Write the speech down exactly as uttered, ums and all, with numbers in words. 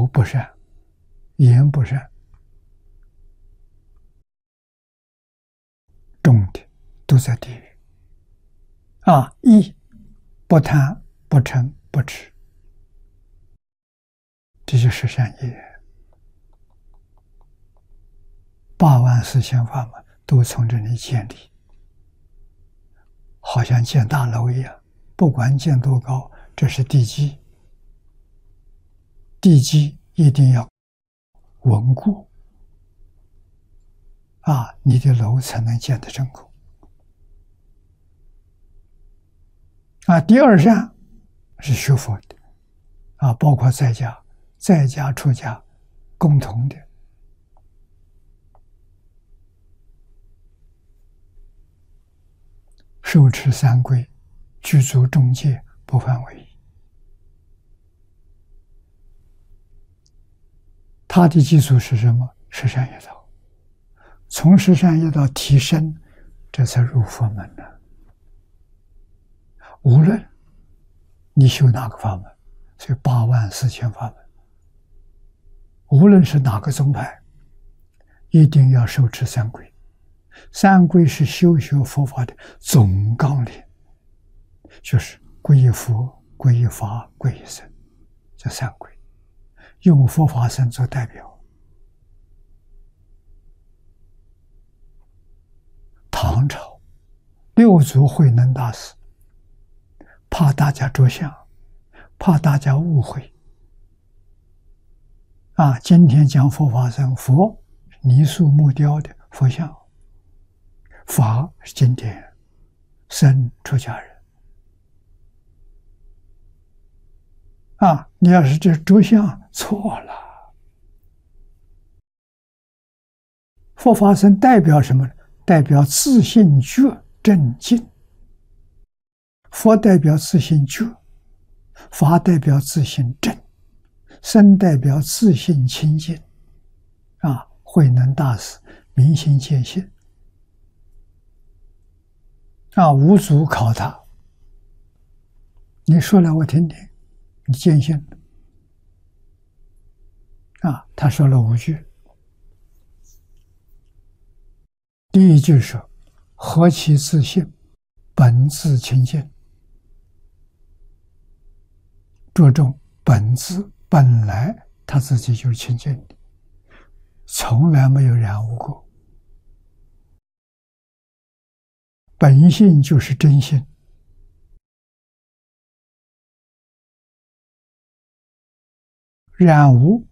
不善，言不善，重的都在地狱。啊，义不贪不嗔不痴，这就是善业。八万四千法门都从这里建立，好像建大楼一样，不管建多高，这是地基，地基一定要稳固，啊，你的楼才能建得成功。啊，第二善是学佛的，啊，包括在家、在家出家共同的。受持三规，具足众戒，不犯违。它的基础是什么？十善业道。从十善业道提升，这才入佛门呢。无论你修哪个法门，所以八万四千法门，无论是哪个宗派，一定要受持三规。三规是修学佛法的总纲领，就是皈依佛、皈依法、皈依僧，这三规，用佛法僧做代表。唐朝六祖慧能大师怕大家着相，怕大家误会，啊，今天讲佛法僧，佛泥塑木雕的佛像，法是经典，僧出家人。啊，你要是这着相错了。佛法僧代表什么呢？代表自信觉正净。佛代表自信觉，法代表自信正，僧代表自信清净。啊，慧能大师明心见性。啊，五祖考他，你说来我听听，你见性？啊，他说了五句。第一句说：“何其自信，本自清净。”着重本自，本来他自己就是清净的，从来没有染污过。本性就是真性，染污